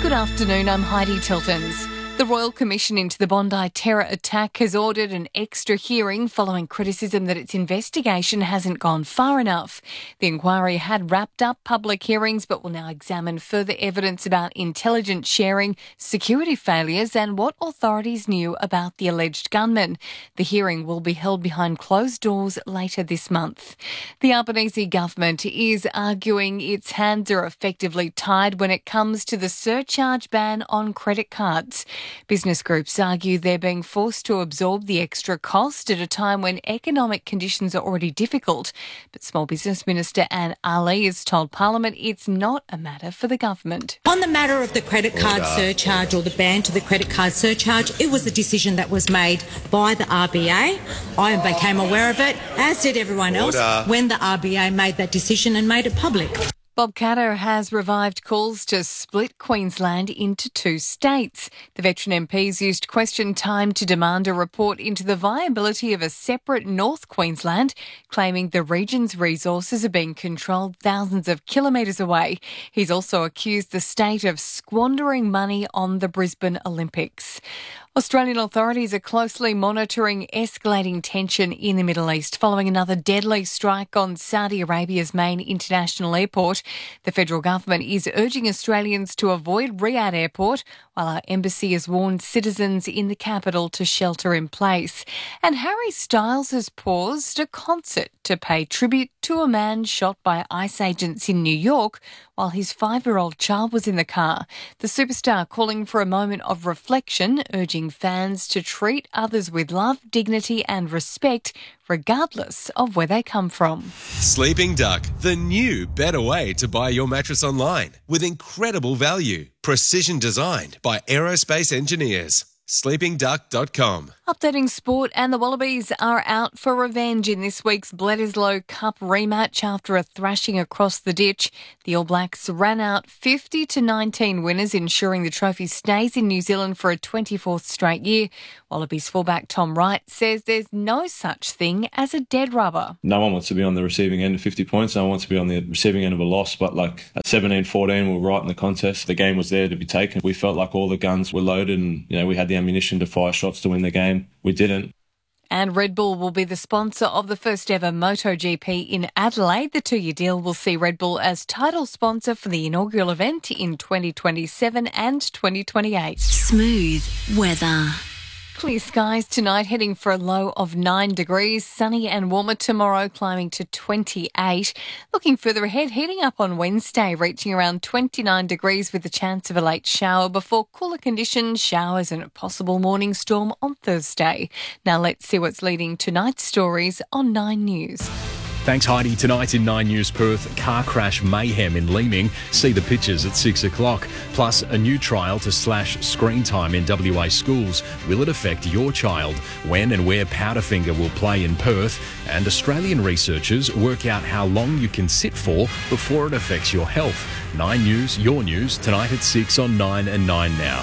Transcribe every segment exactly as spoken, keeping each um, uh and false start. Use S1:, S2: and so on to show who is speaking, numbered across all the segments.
S1: Good afternoon, I'm Heidi Tiltons. The Royal Commission into the Bondi terror attack has ordered an extra hearing following criticism that its investigation hasn't gone far enough. The inquiry had wrapped up public hearings but will now examine further evidence about intelligence sharing, security failures and what authorities knew about the alleged gunman. The hearing will be held behind closed doors later this month. The Albanese government is arguing its hands are effectively tied when it comes to the surcharge ban on credit cards. Business groups argue they're being forced to absorb the extra cost at a time when economic conditions are already difficult. But Small Business Minister Anne Ali has told Parliament it's not a matter for the government.
S2: On the matter of the credit card Order. surcharge or the ban to the credit card surcharge, it was a decision that was made by the R B A. I became aware of it, as did everyone Order. else, when the R B A made that decision and made it public.
S1: Bob Katter has revived calls to split Queensland into two states. The veteran M Ps used question time to demand a report into the viability of a separate North Queensland, claiming the region's resources are being controlled thousands of kilometres away. He's also accused the state of squandering money on the Brisbane Olympics. Australian authorities are closely monitoring escalating tension in the Middle East following another deadly strike on Saudi Arabia's main international airport. The federal government is urging Australians to avoid Riyadh Airport, while our embassy has warned citizens in the capital to shelter in place. And Harry Styles has paused a concert to pay tribute to a man shot by ICE agents in New York while his five-year-old child was in the car. The superstar calling for a moment of reflection, urging fans to treat others with love, dignity and respect, regardless of where they come from.
S3: Sleeping Duck, the new, better way to buy your mattress online with incredible value. Precision designed by aerospace engineers. sleeping duck dot com.
S1: Updating sport, and the Wallabies are out for revenge in this week's Bledisloe Cup rematch after a thrashing across the ditch. The All Blacks ran out fifty to nineteen winners, ensuring the trophy stays in New Zealand for a twenty-fourth straight year. Wallabies fullback Tom Wright says there's no such thing as a dead rubber.
S4: No one wants to be on the receiving end of fifty points. No one wants to be on the receiving end of a loss. But like at seventeen fourteen, we were right in the contest. The game was there to be taken. We felt like all the guns were loaded and, you know, we had the ammunition to fire shots to win the game. We didn't.
S1: And Red Bull will be the sponsor of the first ever MotoGP in Adelaide. The two-year deal will see Red Bull as title sponsor for the inaugural event in twenty twenty-seven and twenty twenty-eight.
S5: Smooth weather.
S1: Clear skies tonight, heading for a low of nine degrees. Sunny and warmer tomorrow, climbing to twenty-eight. Looking further ahead, heating up on Wednesday, reaching around twenty-nine degrees with a chance of a late shower before cooler conditions, showers and a possible morning storm on Thursday. Now let's see what's leading tonight's stories on Nine News.
S6: Thanks, Heidi. Tonight in Nine News Perth, car crash mayhem in Leeming. See the pictures at six o'clock. Plus, a new trial to slash screen time in W A schools. Will it affect your child? When and where Powderfinger will play in Perth. And Australian researchers work out how long you can sit for before it affects your health. Nine News, your news, tonight at six on Nine and Nine Now.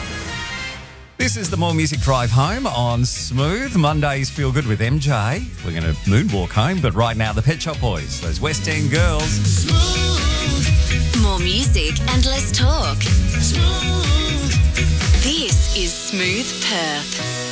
S7: This is the More Music Drive Home on Smooth. Mondays feel good with M J. We're going to moonwalk home, but right now the Pet Shop Boys, those West End girls.
S5: Smooth. More music and less talk. Smooth. This is Smooth Perth.